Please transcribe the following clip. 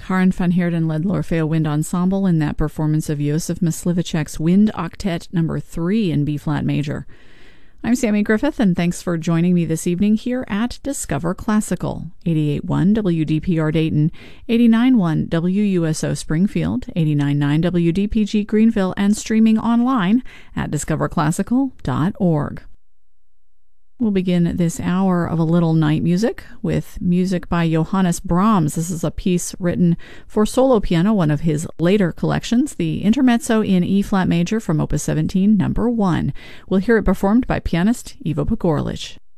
Karen van Heerden led l'Orfeo Wind Ensemble in that performance of Josef Myslivacek's Wind Octet No. 3 in B-flat major. I'm Sammy Griffith, and thanks for joining me this evening here at Discover Classical. 88.1 WDPR Dayton, 89.1 WUSO Springfield, 89.9 WDPG Greenville, and streaming online at discoverclassical.org. We'll begin this hour of a little night music with music by Johannes Brahms. This is a piece written for solo piano, one of his later collections, the Intermezzo in E-flat major from Opus 17, No. 1. We'll hear it performed by pianist Ivo Pogorelic.